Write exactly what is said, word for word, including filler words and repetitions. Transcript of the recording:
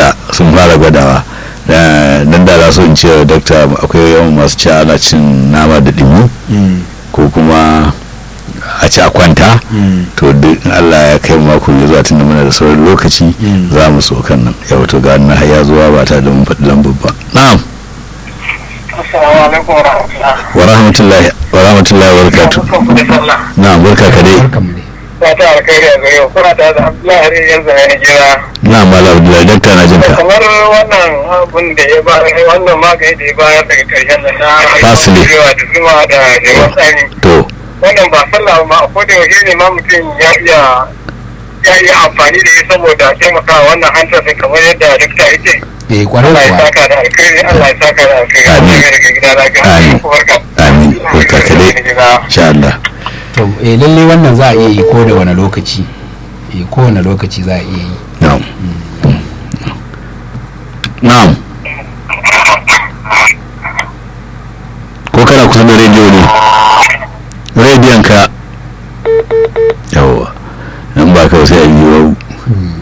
dakta sun fara gwadawa dan da za su in ce dakta akwai yawan masu ci ana cin nama da dimi ko kuma a ci a kwanta to duk Allah ya kai mako ya zuwa tunda muna da sauran lokaci za mu so kan nan yau to ga na haya zuwa ba ta da mun faɗi lambar ba na'am assalamu alaikum wa rahmatullahi wa rahmatullahi wa barakatuh na'am barka ka dai fata alkhairi a gare kuna ta da Abdullahi yanzu ne gida na'am malam Abdullahi dakta na jinka kamar wannan abun da ya bayar wannan magani da ya bayar daga karshen da na Fasili. da zuma da jewa tsani to wannan ba sallah ba a koda yaushe ne ma mutum ya iya ya iya amfani da shi saboda taimakawa wannan hantar sai kamar yadda dakta yake eh kwarai Allah ya kuwa saka da alkhairi Allah ya saka da alkhairi Amin. daga gida lafiya Amin. barka amin barka ka dai insha Allah to eh lalle wannan za a iya yi ko da wani lokaci eh ko wani lokaci za a iya yi na'am na'am ko kana kusa da rediyo ne rediyon ka yawa nan ba ka sai a yi wa